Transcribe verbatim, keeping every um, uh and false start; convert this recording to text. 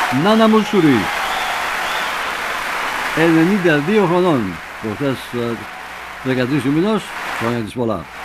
Νάνα Μουτσούρη, ενενήντα δύο χρονών, προχθές δεκατρείς του μηνός, χρόνια της πολλά.